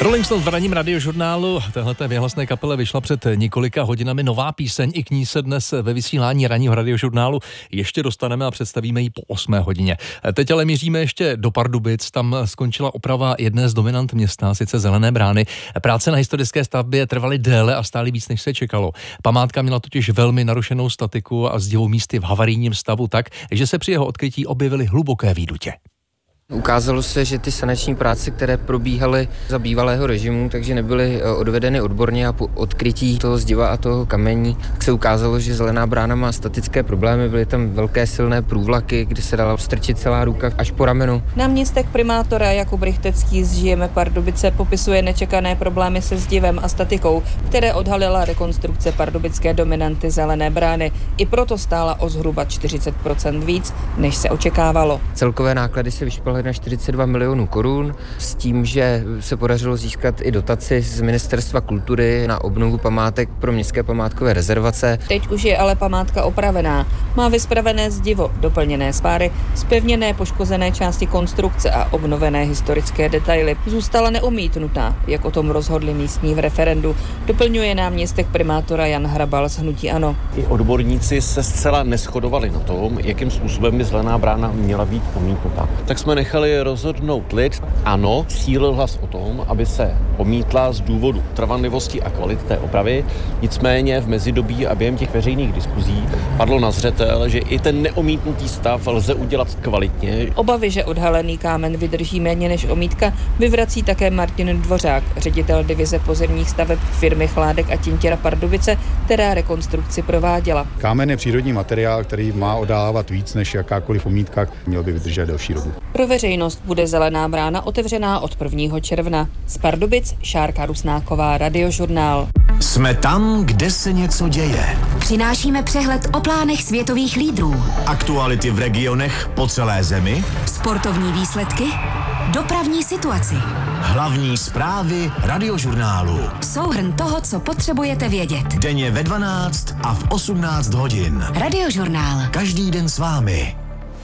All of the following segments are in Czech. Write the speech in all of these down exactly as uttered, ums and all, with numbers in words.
Rolling Stones v ranním radiožurnálu téhleté věhlasné kapele vyšla před několika hodinami nová píseň, i k ní se dnes ve vysílání ranního radiožurnálu ještě dostaneme a představíme ji po osmé hodině. Teď ale míříme ještě do Pardubic, tam skončila oprava jedné z dominant města, sice Zelené brány. Práce na historické stavbě trvaly déle a stály víc, než se čekalo. Památka měla totiž velmi narušenou statiku a zdivo místy v havarijním stavu tak, že se při jeho odkrytí objevily hluboké výdutě. Ukázalo se, že ty sanační práce, které probíhaly za bývalého režimu, takže nebyly odvedeny odborně a po odkrytí toho zdiva a toho kamení, tak se ukázalo, že Zelená brána má statické problémy, byly tam velké silné průvlaky, kde se dala strčit celá ruka až po ramenu. Náměstek primátora Jakub Rychtecký z Žijeme Pardubice popisuje nečekané problémy se zdivem a statikou, které odhalila rekonstrukce pardubické dominanty Zelené brány. I proto stála o zhruba čtyřicet procent víc, než se očekávalo. Celkové náklady se vyšplhaly na čtyřicet dva milionů korun s tím, že se podařilo získat i dotaci z Ministerstva kultury na obnovu památek pro městské památkové rezervace. Teď už je ale památka opravená. Má vyspravené zdivo, doplněné spáry, zpevněné poškozené části konstrukce a obnovené historické detaily. Zůstala neomítnutá, jak o tom rozhodli místní v referendu, doplňuje náměstek primátora Jan Hrabal z hnutí ANO. I odborníci se zcela neshodovali na tom, jakým způsobem by Zelená brána měla být omítnutá. Tak jsme nechali rozhodnout lid. Ano, cílil hlas o tom, aby se omítla z důvodu trvanlivosti a kvality té opravy. Nicméně v mezidobí a během těch veřejných diskuzí padlo na zřetel, že i ten neomítnutý stav lze udělat kvalitně. Obavy, že odhalený kámen vydrží méně než omítka, vyvrací také Martin Dvořák, ředitel divize pozemních staveb firmy Chládek a Tintěra Pardubice, která rekonstrukci prováděla. Kámen je přírodní materiál, který má odávat víc než jakákoliv omítka, měl by vydržet delší dobu. Pro veřejnost bude Zelená brána otevřená od prvního června. Z Pardubic Šárka Rusnáková, Radiožurnál. Jsme tam, kde se něco děje. Přinášíme přehled o plánech světových lídrů. Aktuality v regionech po celé zemi. Sportovní výsledky. Dopravní situaci. Hlavní zprávy Radiožurnálu. Souhrn toho, co potřebujete vědět. Denně ve dvanáct a v osmnáct hodin. Radiožurnál. Každý den s vámi.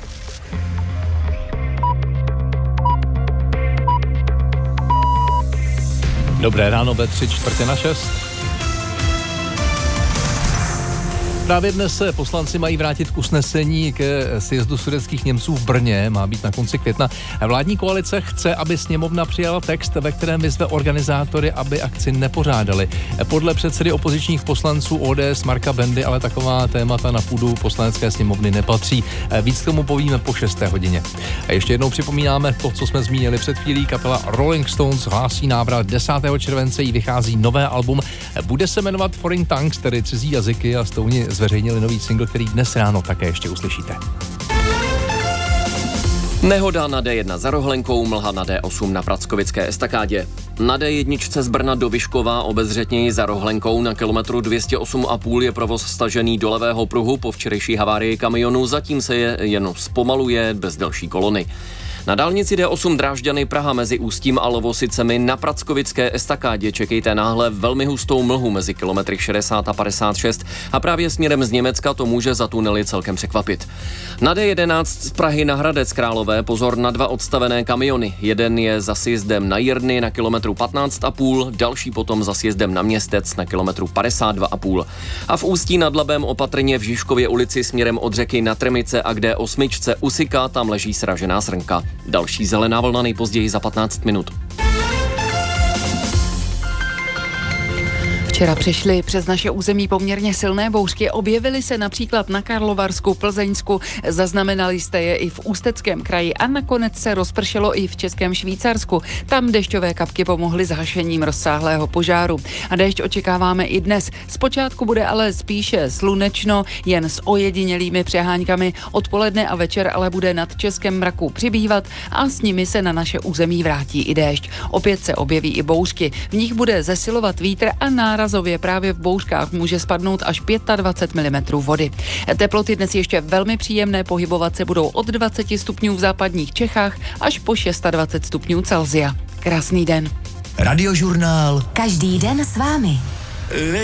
Dobré ráno ve tři čtvrtě na šest. Právě dnes se poslanci mají vrátit k usnesení ke sjezdu sudetských Němců v Brně, má být na konci května. Vládní koalice chce, aby sněmovna přijala text, ve kterém vyzve organizátory, aby akci nepořádali. Podle předsedy opozičních poslanců O D S Marka Bendy ale taková témata na půdu poslanecké sněmovny nepatří. Víc k tomu povíme po šesté hodině. A ještě jednou připomínáme to, co jsme zmínili před chvílí. Kapela Rolling Stones hlásí návrat. desátého července jí vychází nové album. Bude se jmenovat Foreign Tongues, tedy cizí jazyky, a Stouni zveřejnili nový single, který dnes ráno také ještě uslyšíte. Nehoda na D jedna za Rohlenkou, mlha na D osm na Prackovické estakádě. Na D jedna z Brna do Vyškova obezřetněji za Rohlenkou na kilometru dvě stě osm a půl je provoz stažený do levého pruhu po včerejší havárii kamionu, zatím se je jen zpomaluje bez další kolony. Na dálnici D osm Drážďany Praha mezi Ústím a Lovosicemi na Prackovické estakádě čekejte náhle velmi hustou mlhu mezi kilometry šedesát a padesát šest a právě směrem z Německa to může za tunely celkem překvapit. Na D jedenáct z Prahy na Hradec Králové pozor na dva odstavené kamiony. Jeden je za sjezdem na Jirny na kilometru patnáct a půl, další potom za sjezdem na Městec na kilometru padesát dva a půl. A v Ústí nad Labem opatrně v Žižkově ulici směrem od řeky na Trmice a k D osm Usika, tam leží sražená srnka. Další zelená vlna nejpozději za patnáct minut. Včera přišly přes naše území poměrně silné bouřky, objevily se například na Karlovarsku, Plzeňsku, zaznamenali jste je i v Ústeckém kraji a nakonec se rozpršelo i v Českém Švýcarsku. Tam dešťové kapky pomohly s hašením rozsáhlého požáru. A déšť očekáváme i dnes. Zpočátku bude ale spíše slunečno, jen s ojedinělými přeháňkami. Odpoledne a večer ale bude nad Českém mraku přibývat a s nimi se na naše území vrátí i déšť. Opět se objeví i bouřky. V nich bude zesilovat vítr a náraz právě v bouřkách může spadnout až dvacet pět milimetrů vody. Teploty dnes ještě velmi příjemné, pohybovat se budou od dvacet stupňů v západních Čechách až po dvacet šest stupňů Celsia. Krásný den. Radiožurnál. Každý den s vámi.